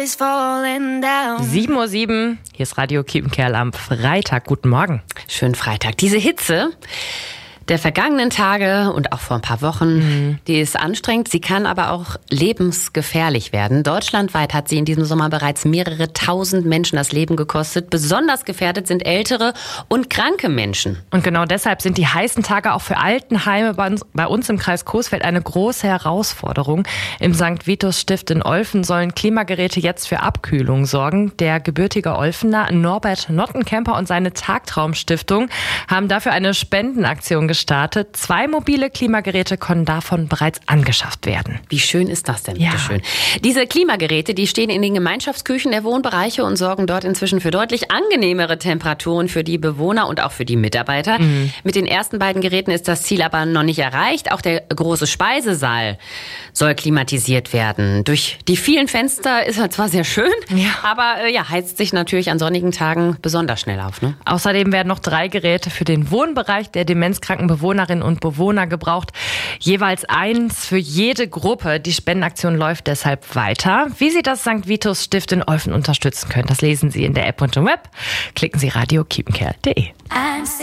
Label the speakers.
Speaker 1: is falling down.
Speaker 2: 7:07 Uhr, hier ist Radio Kiepenkerl am Freitag. Guten Morgen.
Speaker 3: Schönen Freitag. Diese Hitze der vergangenen Tage und auch vor ein paar Wochen, die ist anstrengend. Sie kann aber auch lebensgefährlich werden. Deutschlandweit hat sie in diesem Sommer bereits mehrere tausend Menschen das Leben gekostet. Besonders gefährdet sind ältere und kranke Menschen.
Speaker 2: Und genau deshalb sind die heißen Tage auch für Altenheime bei uns im Kreis Coesfeld eine große Herausforderung. Im St. Vitus Stift in Olfen sollen Klimageräte jetzt für Abkühlung sorgen. Der gebürtige Olfener Norbert Nottenkemper und seine Tagtraum-Stiftung haben dafür eine Spendenaktion gestartet. 2 mobile Klimageräte konnten davon bereits angeschafft werden.
Speaker 3: Wie schön ist das denn?
Speaker 2: Ja.
Speaker 3: Schön. Diese Klimageräte, die stehen in den Gemeinschaftsküchen der Wohnbereiche und sorgen dort inzwischen für deutlich angenehmere Temperaturen für die Bewohner und auch für die Mitarbeiter. Mit den ersten beiden Geräten ist das Ziel aber noch nicht erreicht. Auch der große Speisesaal soll klimatisiert werden. Durch die vielen Fenster ist er zwar sehr schön, aber heizt sich natürlich an sonnigen Tagen besonders schnell auf. Ne?
Speaker 2: Außerdem werden noch 3 Geräte für den Wohnbereich der demenzkranken Bewohnerinnen und Bewohner gebraucht. Jeweils eins für jede Gruppe. Die Spendenaktion läuft deshalb weiter. Wie Sie das St. Vitus Stift in Olfen unterstützen können, das lesen Sie in der App und im Web. Klicken Sie radiokiepenkerl.de.